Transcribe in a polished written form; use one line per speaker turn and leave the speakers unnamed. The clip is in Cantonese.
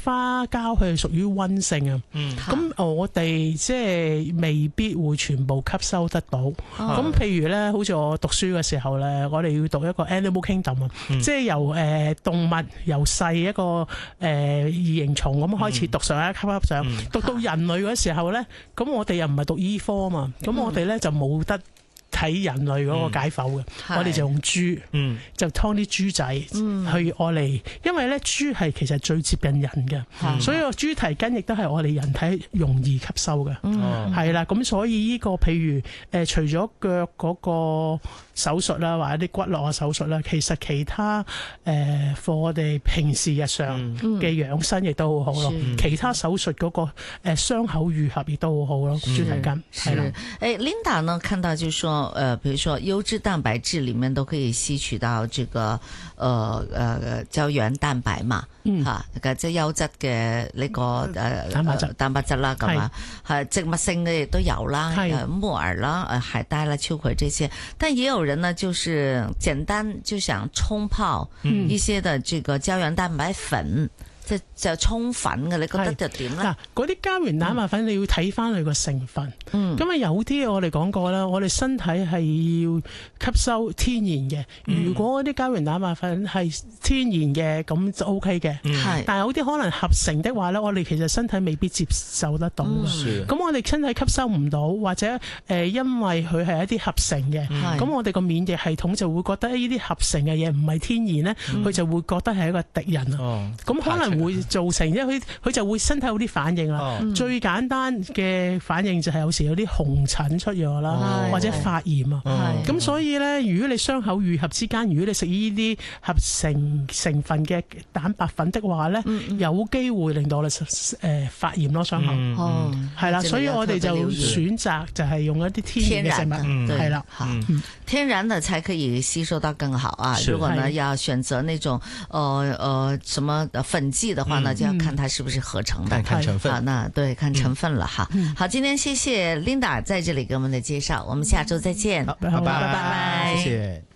花膠佢係屬於溫性啊，咁我哋即係未必會全部吸收得到。咁譬如咧，好似我讀書嘅時候咧，我哋要讀一個 Animal Kingdom 啊，即係由動物由細一個異形蟲咁開始讀上一級上，讀到人類嗰時候咧，咁我哋又唔係讀醫科啊嘛，咁我哋咧就冇得睇人類嗰個解剖嘅，我哋就用豬，就劏啲豬仔去愛嚟，因為咧豬係其實最接近人嘅，所以個豬蹄筋亦都係我哋人體容易吸收嘅，係啦，咁所以呢個譬如除咗腳嗰個手術啦，或者啲骨骼嘅手術啦，其實其他課我哋平時日常嘅養生亦都好好咯，其他手術嗰個傷口愈合亦都好好咯，豬蹄筋係啦。
Linda 呢看到就說比如說優質蛋白質裡面都可以吸取到這個膠原蛋白嘛，嚇即係優質嘅呢個蛋白質啦，咁啊係植物性嘅亦都有啦，木耳啦、海帶啦、秋葵這些，但也有人呢就是簡單就想沖泡一些的這個膠原蛋白粉。即就沖粉嘅，你覺得就點咧？嗱，嗰啲膠原蛋白粉你要睇翻佢個成分。咁啊有啲我哋講過啦，我哋身體係要吸收天然嘅。如果嗰啲膠原蛋白粉係天然嘅，咁就 OK 嘅。但係有啲可能合成的話咧，我哋其實身體未必接受得到嘅。咁我哋身體吸收唔到，或者因為佢係一啲合成嘅，咁我哋個免疫系統就會覺得呢啲合成嘅嘢唔係天然咧，佢就會覺得係一個敵人啊。咁可能會造成，因為佢就會身體有啲反應啦。最簡單嘅反應就係有時有啲紅疹出咗啦，或者發炎啊。咁所以咧，如果你傷口愈合之間，如果你食呢啲合成分嘅蛋白粉的話咧，有機會令到我哋發炎咯，傷口。係啦，所以我哋就選擇就係用一啲天然嘅食物，係啦， 天然的才可以吸收到更好啊。如果呢要選擇那種什麼粉劑的話呢，就要看它是不是合成的，
看成分。
好，那對，看成分了哈。好，今天謝謝 Linda 在這裡給我們的介紹，我們下周再見。
拜拜，
拜拜，
謝謝。